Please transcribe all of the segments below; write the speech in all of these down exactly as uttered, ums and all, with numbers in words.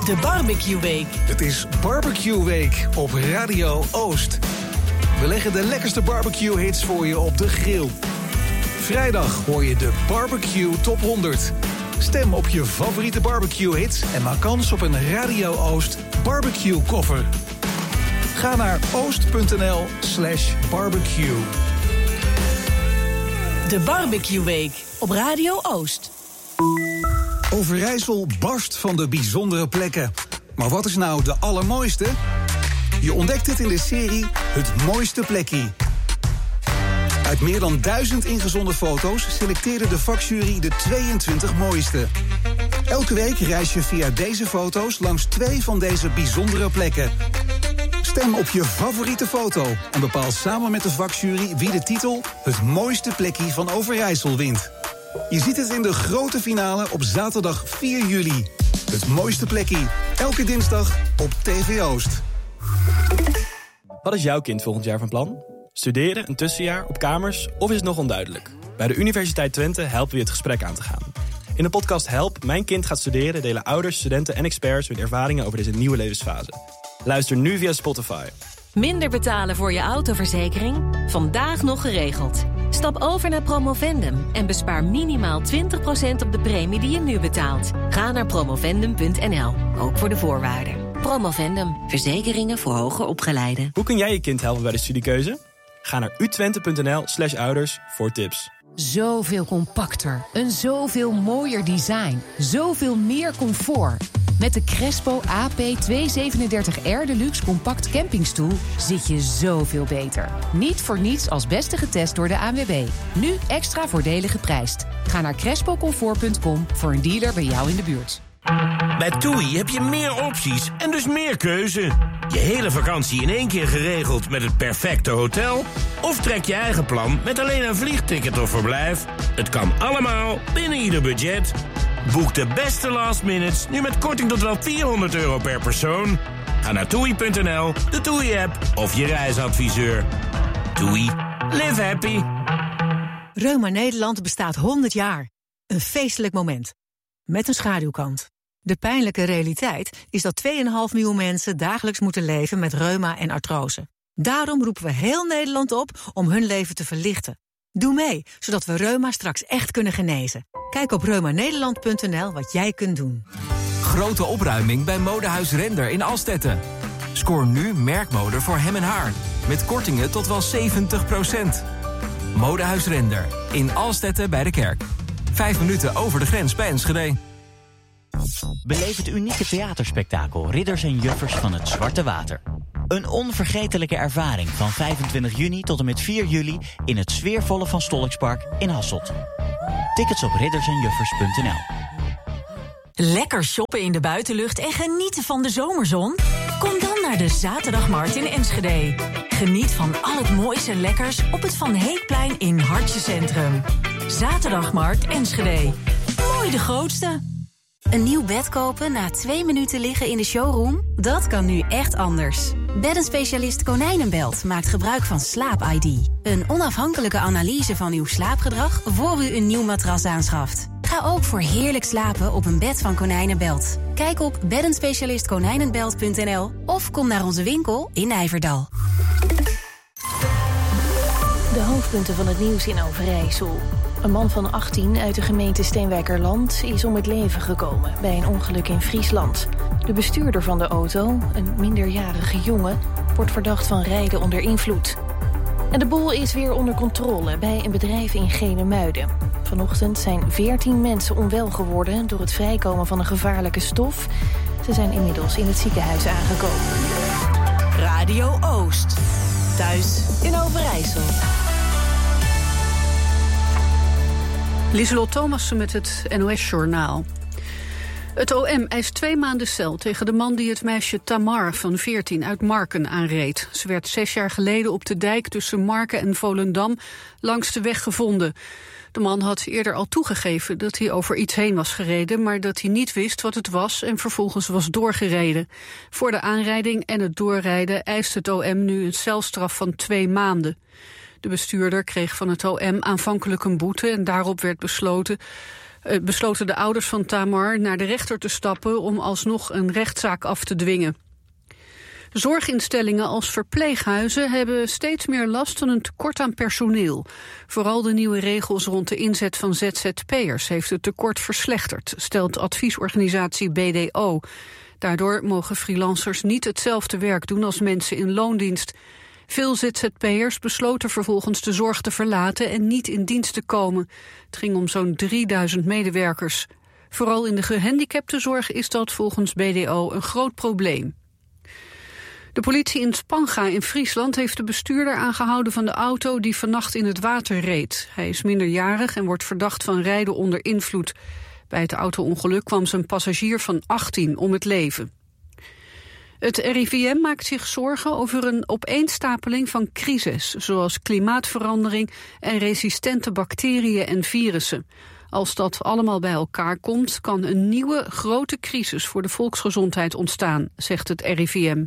De Barbecue Week. Het is Barbecue Week op Radio Oost. We leggen de lekkerste barbecue hits voor je op de grill. Vrijdag hoor je de Barbecue Top honderd. Stem op je favoriete barbecue hits en maak kans op een Radio Oost barbecue koffer. Ga naar oost.nl slash barbecue. De Barbecue Week op Radio Oost. Overijssel barst van de bijzondere plekken. Maar wat is nou de allermooiste? Je ontdekt het in de serie Het Mooiste Plekkie. Uit meer dan duizend ingezonden foto's selecteerde de vakjury de tweeëntwintig mooiste. Elke week reis je via deze foto's langs twee van deze bijzondere plekken. Stem op je favoriete foto en bepaal samen met de vakjury wie de titel Het Mooiste Plekkie van Overijssel wint. Je ziet het in de grote finale op zaterdag vier juli. Het Mooiste Plekkie, elke dinsdag op T V Oost. Wat is jouw kind volgend jaar van plan? Studeren, een tussenjaar, op kamers of is het nog onduidelijk? Bij de Universiteit Twente helpen we je het gesprek aan te gaan. In de podcast Help, Mijn Kind gaat studeren delen ouders, studenten en experts hun ervaringen over deze nieuwe levensfase. Luister nu via Spotify. Minder betalen voor je autoverzekering? Vandaag nog geregeld. Stap over naar Promovendum en bespaar minimaal twintig procent op de premie die je nu betaalt. Ga naar promovendum punt n l, ook voor de voorwaarden. Promovendum, verzekeringen voor hoger opgeleiden. Hoe kun jij je kind helpen bij de studiekeuze? Ga naar utwente.nl slash ouders voor tips. Zoveel compacter, een zoveel mooier design, zoveel meer comfort. Met de Crespo A P tweehonderdzevenendertig R Deluxe Compact Campingstoel zit je zoveel beter. Niet voor niets als beste getest door de A N W B. Nu extra voordelig geprijsd. Ga naar crespo comfort punt com voor een dealer bij jou in de buurt. Bij TUI heb je meer opties en dus meer keuze. Je hele vakantie in één keer geregeld met het perfecte hotel? Of trek je eigen plan met alleen een vliegticket of verblijf? Het kan allemaal binnen ieder budget. Boek de beste last minutes nu met korting tot wel vierhonderd euro per persoon. Ga naar toei punt n l, de TUI-app of je reisadviseur. TUI. Live happy. Reuma Nederland bestaat honderd jaar. Een feestelijk moment. Met een schaduwkant. De pijnlijke realiteit is dat twee komma vijf miljoen mensen dagelijks moeten leven met reuma en artrose. Daarom roepen we heel Nederland op om hun leven te verlichten. Doe mee, zodat we reuma straks echt kunnen genezen. Kijk op reuma nederland punt n l wat jij kunt doen. Grote opruiming bij Modehuis Render in Alstetten. Scoor nu merkmode voor hem en haar. Met kortingen tot wel zeventig procent. Modehuis Render in Alstetten bij de Kerk. Vijf minuten over de grens bij Enschede. Beleef het unieke theaterspektakel Ridders en Juffers van het Zwarte Water. Een onvergetelijke ervaring van vijfentwintig juni tot en met vier juli... in het sfeervolle Van Stolkspark in Hasselt. Tickets op ridders en juffers punt n l. Lekker shoppen in de buitenlucht en genieten van de zomerzon? Kom dan naar de Zaterdagmarkt in Enschede. Geniet van al het mooiste en lekkers op het Van Heekplein in Hartje Centrum. Zaterdagmarkt Enschede. Mooi de grootste. Een nieuw bed kopen na twee minuten liggen in de showroom? Dat kan nu echt anders. Beddenspecialist Konijnenbelt maakt gebruik van Slaap I D. Een onafhankelijke analyse van uw slaapgedrag voor u een nieuw matras aanschaft. Ga ook voor heerlijk slapen op een bed van Konijnenbelt. Kijk op beddenspecialist konijnenbelt punt n l of kom naar onze winkel in Nijverdal. De hoofdpunten van het nieuws in Overijssel. Een man van achttien uit de gemeente Steenwijkerland is om het leven gekomen bij een ongeluk in Friesland. De bestuurder van de auto, een minderjarige jongen, wordt verdacht van rijden onder invloed. En de boel is weer onder controle bij een bedrijf in Genemuiden. Vanochtend zijn veertien mensen onwel geworden door het vrijkomen van een gevaarlijke stof. Ze zijn inmiddels in het ziekenhuis aangekomen. Radio Oost. Thuis in Overijssel. Lieselot Thomassen met het N O S-journaal. Het O M eist twee maanden cel tegen de man die het meisje Tamar van veertien uit Marken aanreed. Ze werd zes jaar geleden op de dijk tussen Marken en Volendam langs de weg gevonden. De man had eerder al toegegeven dat hij over iets heen was gereden, maar dat hij niet wist wat het was en vervolgens was doorgereden. Voor de aanrijding en het doorrijden eist het O M nu een celstraf van twee maanden. De bestuurder kreeg van het O M aanvankelijk een boete en daarop werd besloten Uh, besloten de ouders van Tamar naar de rechter te stappen om alsnog een rechtszaak af te dwingen. Zorginstellingen als verpleeghuizen hebben steeds meer last van een tekort aan personeel. Vooral de nieuwe regels rond de inzet van Z Z P'ers heeft het tekort verslechterd, stelt adviesorganisatie B D O. Daardoor mogen freelancers niet hetzelfde werk doen als mensen in loondienst. Veel Z Z P'ers besloten vervolgens de zorg te verlaten en niet in dienst te komen. Het ging om zo'n drieduizend medewerkers. Vooral in de gehandicaptenzorg is dat volgens B D O een groot probleem. De politie in Spanga in Friesland heeft de bestuurder aangehouden van de auto die vannacht in het water reed. Hij is minderjarig en wordt verdacht van rijden onder invloed. Bij het auto-ongeluk kwam zijn passagier van achttien om het leven. Het R I V M maakt zich zorgen over een opeenstapeling van crises, zoals klimaatverandering en resistente bacteriën en virussen. Als dat allemaal bij elkaar komt, kan een nieuwe grote crisis voor de volksgezondheid ontstaan, zegt het R I V M.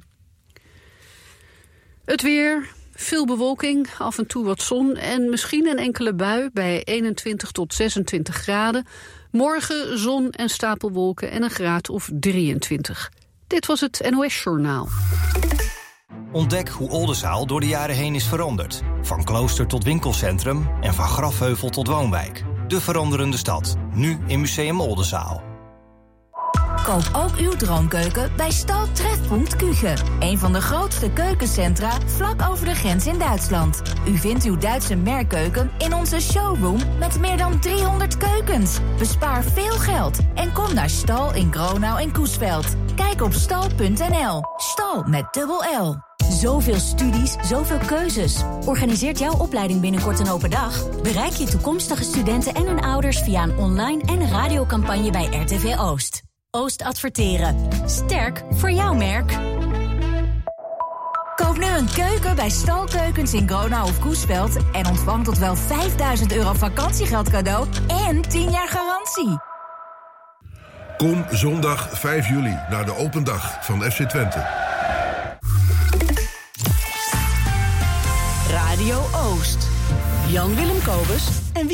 Het weer, veel bewolking, af en toe wat zon en misschien een enkele bui bij eenentwintig tot zesentwintig graden. Morgen zon en stapelwolken en een graad of drieëntwintig. Dit was het N O S-journaal. Ontdek hoe Oldenzaal door de jaren heen is veranderd. Van klooster tot winkelcentrum en van grafheuvel tot woonwijk. De veranderende stad, nu in Museum Oldenzaal. Koop ook uw droomkeuken bij Stal Trefpunt Küche. Een van de grootste keukencentra vlak over de grens in Duitsland. U vindt uw Duitse merkkeuken in onze showroom met meer dan driehonderd keukens. Bespaar veel geld en kom naar Stal in Gronau en Coesveld. Kijk op stal punt n l. Stal met dubbel L. Zoveel studies, zoveel keuzes. Organiseert jouw opleiding binnenkort een open dag? Bereik je toekomstige studenten en hun ouders via een online en radiocampagne bij R T V Oost. Oost Adverteren. Sterk voor jouw merk. Koop nu een keuken bij Stalkeukens in Gronau of Coesveld en ontvang tot wel vijfduizend euro vakantiegeld cadeau en tien jaar garantie. Kom zondag vijf juli naar de open dag van F C Twente. Radio Oost. Jan Willem Kobus en